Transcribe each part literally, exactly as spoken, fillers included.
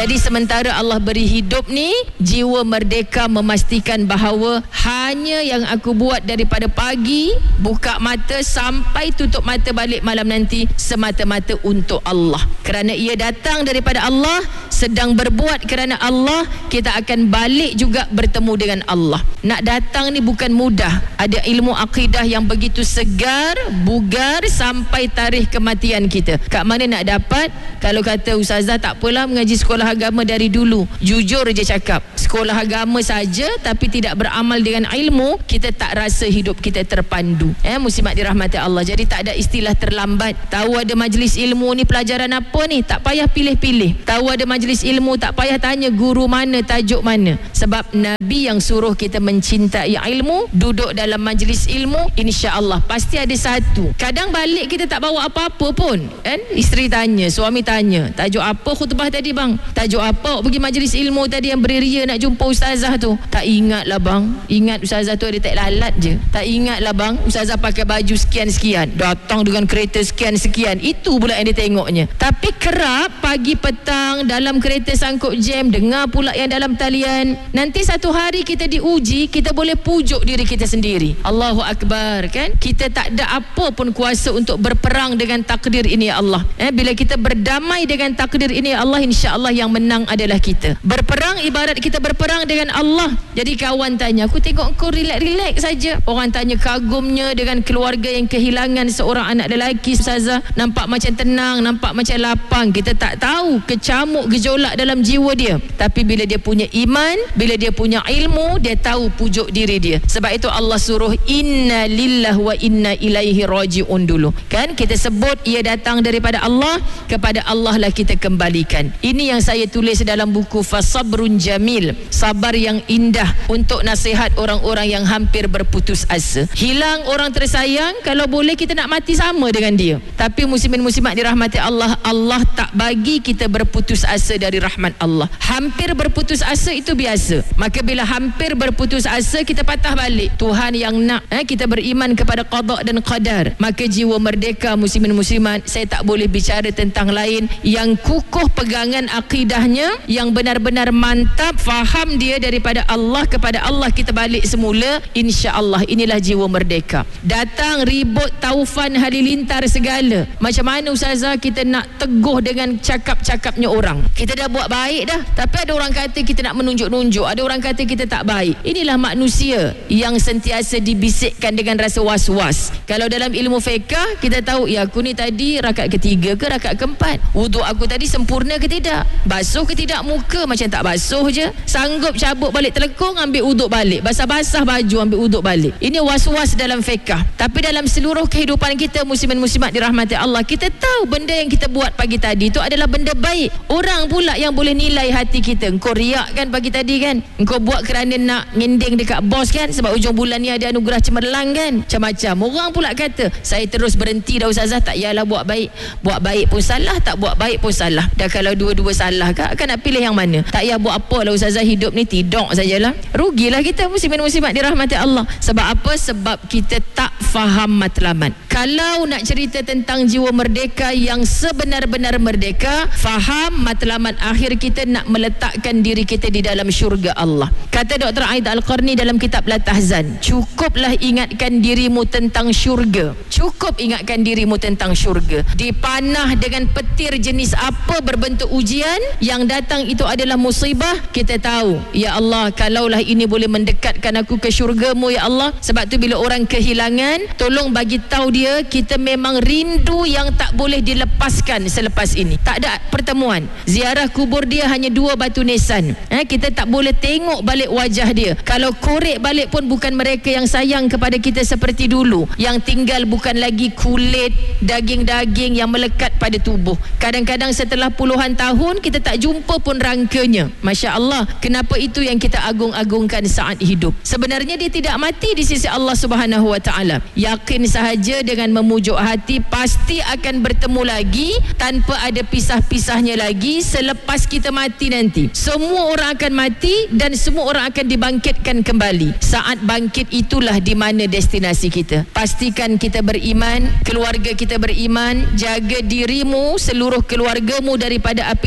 Jadi sementara Allah beri hidup ni, jiwa merdeka memastikan bahawa hanya yang aku buat daripada pagi buka mata sampai tutup mata balik malam nanti semata-mata untuk Allah. Kerana ia datang daripada Allah, sedang berbuat kerana Allah, kita akan balik juga bertemu dengan Allah. Nak datang ni bukan mudah. Ada ilmu akidah yang begitu segar, bugar sampai tarikh kematian kita. Kat mana nak dapat? Kalau kata ustazah tak apalah mengaji sekolah agama dari dulu. Jujur je cakap, sekolah agama saja tapi tidak beramal dengan ilmu, kita tak rasa hidup kita terpandu. Eh, muslimat dirahmati Allah. Jadi tak ada istilah terlambat. Tahu ada majlis ilmu ni pelajaran apa ni, tak payah pilih-pilih. Tahu ada majlis ilmu, tak payah tanya guru mana, tajuk mana. Sebab Nabi yang suruh kita mencintai ilmu, duduk dalam majlis ilmu, insya-Allah pasti ada satu. Kadang balik kita tak bawa apa-apa pun, kan? Isteri tanya, suami tanya, tajuk apa khutbah tadi bang? Tajuk apa pergi majlis ilmu tadi yang beria nak jumpa ustazah tu? Tak ingat lah bang. Ingat ustazah tu ada tak lalat je. Tak ingat lah bang, ustazah pakai baju sekian-sekian, datang dengan kereta sekian-sekian. Itu pula yang dia tengoknya. Tapi kerap pagi petang dalam kereta sangkut jam, dengar pula yang dalam talian. Nanti satu hari kita diuji, kita boleh pujuk diri kita sendiri. Allahu Akbar, kan? Kita tak ada apa pun kuasa untuk berperang dengan takdir ini ya Allah. Eh, bila kita berdamai dengan takdir ini ya Allah, insya-Allah yang menang adalah kita. Berperang ibarat kita berperang dengan Allah. Jadi kawan tanya, aku tengok kau relax-relax saja. Orang tanya kagumnya dengan keluarga yang kehilangan seorang anak lelaki, ustazah. Nampak macam tenang, nampak macam lapang. Kita tak tahu kecamuk gejolak dalam jiwa dia. Tapi bila dia punya iman, bila dia punya ilmu, dia tahu pujuk diri dia. Sebab itu Allah suruh inna lillahi wa inna ilaihi raji'un dulu. Kan kita sebut ia datang daripada Allah, kepada Allah lah kita kembalikan. Ini yang saya tulis dalam buku Fasabrun Jamil, sabar yang indah, untuk nasihat orang-orang yang hampir berputus asa. Hilang orang tersayang, kalau boleh kita nak mati sama dengan dia. Tapi muslimin muslimat dirahmati Allah, Allah tak bagi kita berputus asa dari rahmat Allah. Hampir berputus asa itu biasa. Maka bila hampir berputus asa, kita patah balik. Tuhan yang nak eh, kita beriman kepada qada dan qadar. Maka jiwa merdeka muslimin muslimat, saya tak boleh bicara tentang lain yang kukuh pegangan akidahnya, yang benar-benar mantap faham dia daripada Allah kepada Allah, kita balik semula, insya-Allah. Inilah jiwa merdeka. Datang ribut taufan halilintar segala, macam mana ustazah kita nak teguh dengan cakap-cakapnya orang? Kita dah buat baik dah, tapi ada orang kata kita nak menunjuk-nunjuk, ada orang kata kita tak baik. Inilah manusia yang sentiasa dibisikkan dengan rasa was-was. Kalau dalam ilmu fiqh kita tahu, ya aku ni tadi rakaat ketiga ke rakaat keempat, wuduk aku tadi sempurna ke tidak, basuh ke tidak muka, macam tak basuh je, sanggup cabut balik telekung, ambil wuduk balik, basah-basah baju, ambil wuduk balik. Ini was-was dalam fiqh. Tapi dalam seluruh kehidupan kita muslimin muslimat dirahmati Allah, kita tahu benda yang kita buat pagi tadi itu adalah benda baik. Orang pula yang boleh nilai hati kita. Engkau riak kan pagi tadi kan, engkau buat kerana nak ngending dekat bos kan, sebab ujung bulan ni ada anugerah cemerlang kan, macam-macam. Orang pula kata, saya terus berhenti dah ustazah, tak yalah buat baik. Buat baik pun salah, tak buat baik pun salah. Dah kalau dua-dua salah kan, akan nak pilih yang mana? Tak payah buat apa lah ustazah, hidup ni tidur sajalah. Rugilah kita muslimin muslimat dirahmati Allah. Sebab apa? Sebab kita tak faham matlamat. Kalau nak cerita tentang jiwa merdeka yang sebenar-benar merdeka, faham matlamat akhir kita nak meletakkan diri kita di dalam syurga Allah. Kata Doktor Aid Al-Qarni dalam kitab La Tahzan, cukuplah ingatkan dirimu tentang syurga. Cukup ingatkan dirimu tentang syurga. Dipanah dengan petir jenis apa berbentuk ujian, yang datang itu adalah musibah, kita tahu, ya Allah, kalaulah ini boleh mendekatkan aku ke syurgamu ya Allah. Sebab tu bila orang kehilangan, tolong bagi tahu dia, kita memang rindu yang tak boleh dilepaskan selepas ini. Tak ada pertemuan. Ziarah kubur dia hanya dua batu nisan. Eh, kita tak boleh tengok balik wajah dia. Kalau korek balik pun bukan mereka yang sayang kepada kita seperti dulu. Yang tinggal bukan lagi kulit, daging-daging yang melekat pada tubuh. Kadang-kadang setelah puluhan tahun kita tak jumpa pun rangkanya. Masya Allah. Kenapa itu yang kita agung-agungkan saat hidup? Sebenarnya dia tidak mati di sisi Allah Subhanahu Wa Taala. Yakin sahaja dengan memujuk hati pasti akan bertemu lagi tanpa ada pisah-pisahnya lagi selepas kita mati nanti. Semua orang akan mati dan semua orang akan dibangkitkan kembali. Saat bangkit itulah di mana destinasi kita. Pastikan kita beriman, keluarga kita beriman, jaga dirimu, seluruh keluargamu daripada api neraka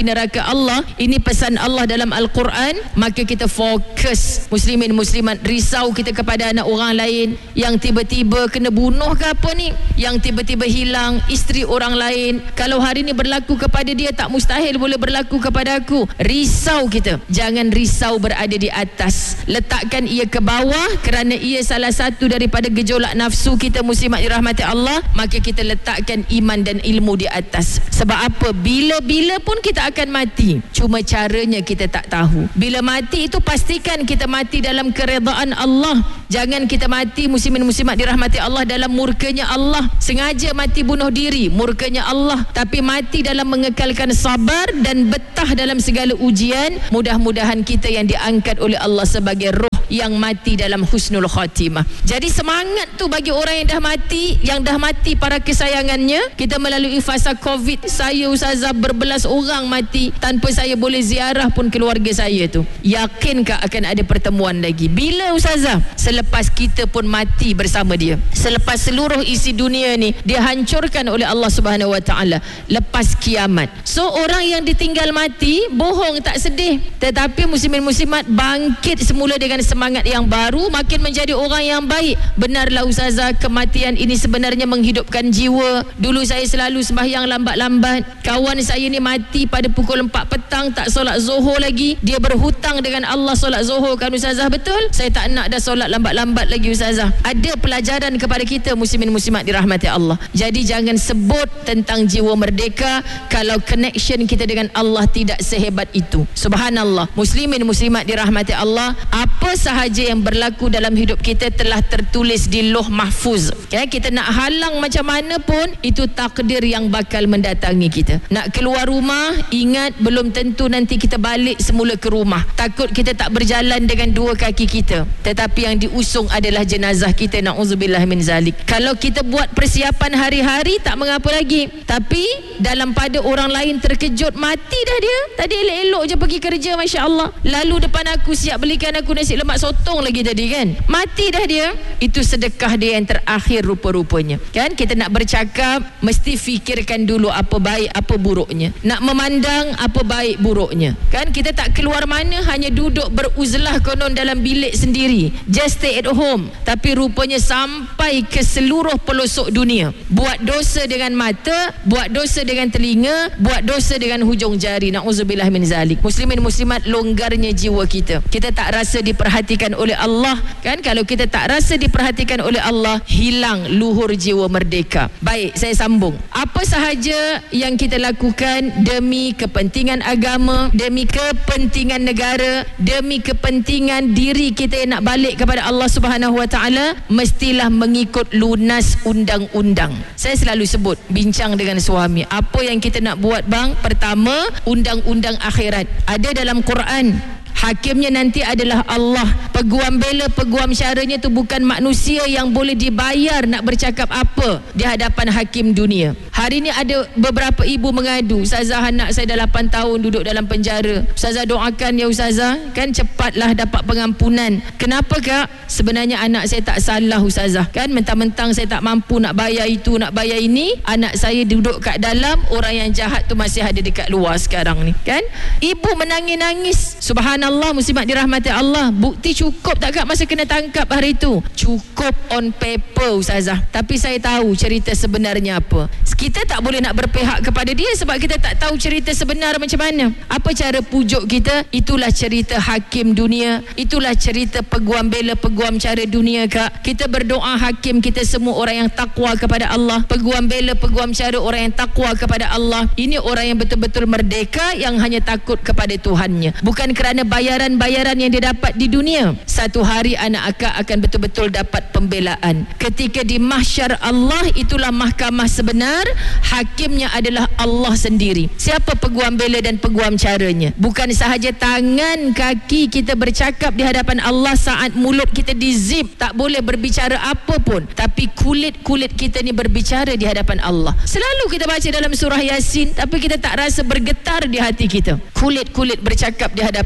Allah, ini pesan Allah dalam Al-Quran, maka kita fokus. Muslimin muslimat, risau kita kepada anak orang lain yang tiba-tiba kena bunuh ke apa ni, yang tiba-tiba hilang isteri orang lain. Kalau hari ni berlaku kepada dia, tak mustahil boleh berlaku kepada aku. Risau kita. Jangan risau berada di atas, letakkan ia ke bawah, kerana ia salah satu daripada gejolak nafsu kita muslimat dirahmati Allah. Maka kita letakkan iman dan ilmu di atas. Sebab apa? Bila-bila pun kita akan mati, cuma caranya kita tak tahu. Bila mati itu pastikan kita mati dalam keredaan Allah. Jangan kita mati muslimin muslimat dirahmati Allah dalam murkanya Allah. Sengaja mati bunuh diri, murkanya Allah. Tapi mati dalam mengekalkan sabar dan betah dalam segala ujian. Mudah-mudahan kita yang diangkat oleh Allah sebagai roh yang mati dalam husnul khatimah. Jadi semangat tu bagi orang yang dah mati, yang dah mati para kesayangannya. Kita melalui fasa Covid, saya ustazah berbelas orang mati tanpa saya boleh ziarah pun keluarga saya tu. Yakinkah akan ada pertemuan lagi? Bila ustazah? Selepas kita pun mati bersama dia. Selepas seluruh isi dunia ni dihancurkan oleh Allah Subhanahu Wa Taala, lepas kiamat. So orang yang ditinggal mati bohong, tak sedih. Tetapi muslimin muslimat bangkit semula dengan semangat yang baru, makin menjadi orang yang baik. Benarlah ustazah, kematian ini sebenarnya menghidupkan jiwa. Dulu saya selalu sembahyang lambat-lambat. Kawan saya ni mati pada pukul empat petang, tak solat zuhur lagi. Dia berhutang dengan Allah solat zuhur kan ustazah, betul? Saya tak nak dah solat lambat-lambat lagi ustazah. Ada pelajaran kepada kita muslimin muslimat dirahmati Allah. Jadi jangan sebut tentang jiwa merdeka kalau connection kita dengan Allah tidak sehebat itu. Subhanallah. Muslimin muslimat dirahmati Allah, apa sahaja yang berlaku dalam hidup kita telah tertulis di Lauh Mahfuz. Ya, kita nak halang macam mana pun, itu takdir yang bakal mendatangi kita. Nak keluar rumah, ingat belum tentu nanti kita balik semula ke rumah. Takut kita tak berjalan dengan dua kaki kita, tetapi yang diusung adalah jenazah kita. Na'udzubillah min zalik. Kalau kita buat persiapan hari-hari tak mengapa lagi, tapi dalam pada orang lain terkejut, mati dah dia. Tadi elok-elok je pergi kerja, Masya Allah. Lalu depan aku siap belikan aku nasi lemak sotong lagi tadi kan. Mati dah dia. Itu sedekah dia yang terakhir rupa-rupanya. Kan kita nak bercakap mesti fikirkan dulu apa baik apa buruknya. Nak memandang apa baik buruknya. Kan kita tak keluar mana, hanya duduk beruzlah konon dalam bilik sendiri. Just stay at home. Tapi rupanya sampai ke seluruh pelosok dunia. Buat dosa dengan mata, buat dosa dengan telinga, buat dosa dengan hujung jari. Na'udzubillah min zalik. Muslimin muslimat, longgarnya jiwa kita. Kita tak rasa diperhatikan oleh Allah. Kan kalau kita tak rasa diperhatikan oleh Allah, hilang luhur jiwa merdeka. Baik, saya sambung. Apa sahaja yang kita lakukan demi kepentingan agama, demi kepentingan negara, demi kepentingan diri kita yang nak balik kepada Allah Subhanahu Wa Taala, mestilah mengikut lunas undang-undang. Saya selalu sebut, bincang dengan suami, apa yang kita nak buat bang? Pertama, undang-undang akhirat. Ada dalam Quran. Hakimnya nanti adalah Allah. Peguam bela, peguam syaranya tu bukan manusia yang boleh dibayar nak bercakap apa di hadapan hakim dunia. Hari ni ada beberapa ibu mengadu, ustazah anak saya dah lapan tahun duduk dalam penjara. Ustazah doakan ya ustazah, kan cepatlah dapat pengampunan. Kenapa kak? Sebenarnya anak saya tak salah ustazah. Kan mentang-mentang saya tak mampu nak bayar itu, nak bayar ini, anak saya duduk kat dalam, orang yang jahat tu masih ada dekat luar sekarang ni. Kan? Ibu menangis-nangis. Subhanallah, muslimat dirahmati Allah. Bukti cukup tak kak masa kena tangkap hari itu? Cukup on paper ustazah. Tapi saya tahu cerita sebenarnya apa. Kita tak boleh nak berpihak kepada dia sebab kita tak tahu cerita sebenar macam mana. Apa cara pujuk kita? Itulah cerita hakim dunia. Itulah cerita peguam bela, peguam cara dunia kak. Kita berdoa hakim kita semua orang yang takwa kepada Allah. Peguam bela, peguam cara orang yang takwa kepada Allah. Ini orang yang betul-betul merdeka, yang hanya takut kepada Tuhannya. Bukan kerana bayaran-bayaran yang dia dapat di dunia. Satu hari anak akak akan betul-betul dapat pembelaan. Ketika di mahsyar Allah, itulah mahkamah sebenar. Hakimnya adalah Allah sendiri. Siapa peguam bela dan peguam caranya? Bukan sahaja tangan kaki kita bercakap di hadapan Allah saat mulut kita dizip, tak boleh berbicara apa pun, tapi kulit-kulit kita ni berbicara di hadapan Allah. Selalu kita baca dalam surah Yasin, tapi kita tak rasa bergetar di hati kita. Kulit-kulit bercakap di hadapan Allah.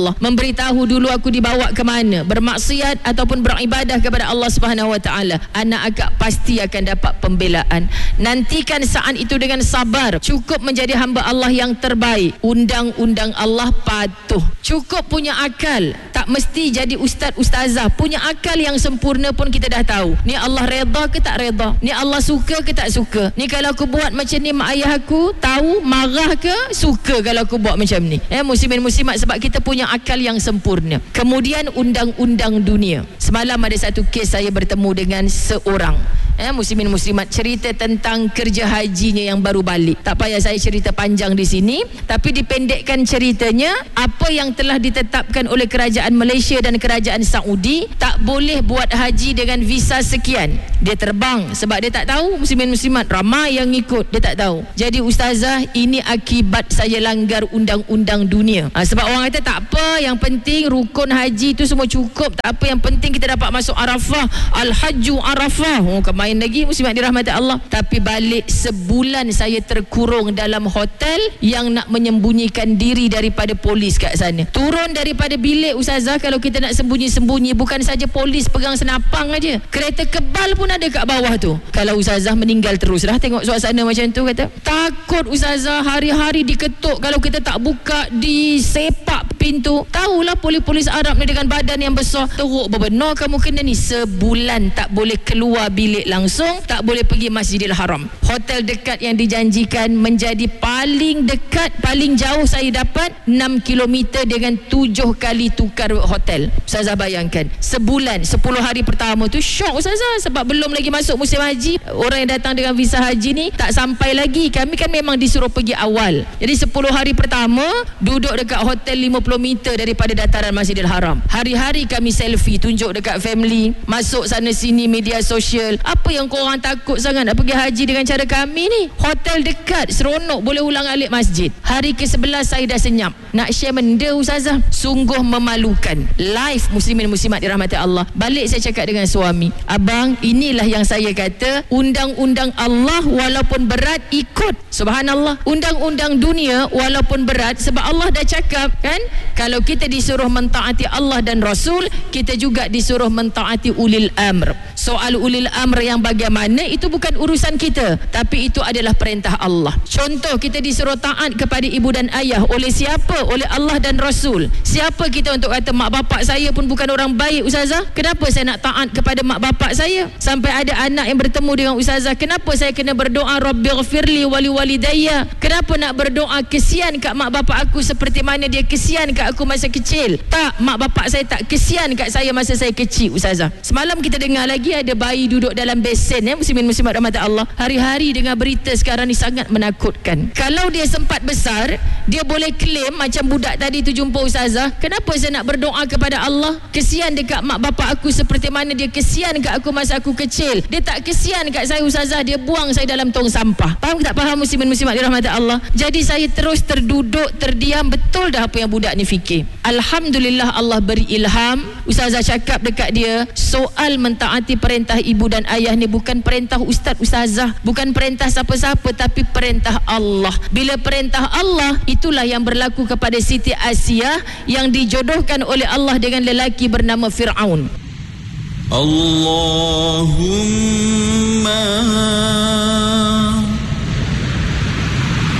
Allah, memberitahu dulu aku dibawa ke mana, bermaksiat ataupun beribadah kepada Allah Subhanahu Wa Taala, anak agak pasti akan dapat pembelaan. Nantikan saat itu dengan sabar. Cukup menjadi hamba Allah yang terbaik. Undang-undang Allah patuh. Cukup punya akal. Tak mesti jadi ustaz ustazah. Punya akal yang sempurna pun kita dah tahu. Ni Allah redha ke tak redha? Ni Allah suka ke tak suka? Ni kalau aku buat macam ni mak ayah aku tahu, marah ke suka kalau aku buat macam ni? Eh, muslimin muslimat, sebab kita punya akal yang sempurna. Kemudian undang-undang dunia. Semalam ada satu kes saya bertemu dengan seorang Eh, muslimin muslimat, cerita tentang kerja hajinya yang baru balik. Tak payah saya cerita panjang di sini, tapi dipendekkan ceritanya, apa yang telah ditetapkan oleh kerajaan Malaysia dan kerajaan Saudi, tak boleh buat haji dengan visa sekian. Dia terbang sebab dia tak tahu. Muslimin muslimat, ramai yang ikut, dia tak tahu. Jadi ustazah, ini akibat saya langgar undang-undang dunia. Ha, sebab orang kata tak apa, yang penting rukun haji itu semua cukup, tak apa, yang penting kita dapat masuk Arafah, Al-Hajju Arafah. Oh, kemain lagi muslimat dirahmati Allah. Tapi balik sebulan saya terkurung dalam hotel yang nak menyembunyikan diri daripada polis kat sana. Turun daripada bilik ustazah, kalau kita nak sembunyi-sembunyi, bukan saja polis pegang senapang aja, kereta kebal pun ada kat bawah tu. Kalau ustazah meninggal terus dah tengok suasana macam tu, kata takut ustazah, hari-hari diketuk, kalau kita tak buka disepak pintu. Tahulah polis-polis Arab ni dengan badan yang besar, teruk bebenar kamu kena ni. Sebulan tak boleh keluar bilik langsung, tak boleh pergi Masjidil Haram. Hotel dekat yang dijanjikan menjadi paling dekat, paling jauh saya dapat enam kilometer dengan tujuh kali tukar hotel. Ustazah bayangkan, sebulan, sepuluh hari pertama tu syok ustazah, sebab belum lagi masuk musim haji. Orang yang datang dengan visa haji ni tak sampai lagi. Kami kan memang disuruh pergi awal. Jadi sepuluh hari pertama duduk dekat hotel lima puluh meter daripada dataran Masjidil Haram. Hari-hari kami selfie, tunjuk dekat family, masuk sana sini media sosial. Apa yang korang takut sangat nak pergi haji dengan cara kami ni? Hotel dekat, seronok, boleh ulang alik masjid. Hari ke sebelas saya dah senyap nak share benda ustazah, sungguh memalukan. Live muslimin muslimat dirahmati Allah. Balik saya cakap dengan suami, abang, inilah yang saya kata, undang-undang Allah walaupun berat ikut. Subhanallah. Undang-undang dunia walaupun berat, sebab Allah dah cakap kan, kalau kita disuruh mentaati Allah dan Rasul, kita juga disuruh mentaati ulil amr. Soal ulil amr yang bagaimana itu bukan urusan kita, tapi itu adalah perintah Allah. Contoh, kita disuruh taat kepada ibu dan ayah. Oleh siapa? Oleh Allah dan Rasul. Siapa kita untuk kata mak bapak saya pun bukan orang baik ustazah, kenapa saya nak taat kepada mak bapak saya? Sampai ada anak yang bertemu dengan ustazah, kenapa saya kena berdoa Rabbighfirli wali walidayya? Kenapa nak berdoa kesian kat mak bapak aku seperti mana dia kesian kat aku masa kecil? Tak, mak bapak saya tak kesian kat saya masa saya kecil ustazah. Semalam kita dengar lagi ada bayi duduk dalam besen, ya, muslimin muslimat rahmat Allah. Hari-hari dengar berita sekarang ni sangat menakutkan. Kalau dia sempat besar, dia boleh claim macam budak tadi tu jumpa ustazah, kenapa saya nak berdoa kepada Allah kesian dekat mak bapak aku seperti mana dia kesian kat aku masa aku kecil? Dia tak kesian kat saya ustazah, dia buang saya dalam tong sampah. Faham tak faham muslimin muslimat dirahmati Allah? Jadi saya terus terduduk, terdiam. Betul dah apa yang budak ni fikir. Alhamdulillah Allah beri ilham. Ustazah cakap dekat dia, soal mentaati perintah ibu dan ayah ni bukan perintah ustaz ustazah, bukan perintah siapa-siapa, tapi perintah Allah. Bila perintah Allah, itulah yang berlaku kepada Siti Asiyah yang dijodohkan oleh Allah dengan lelaki bernama Fir'aun. Allahumma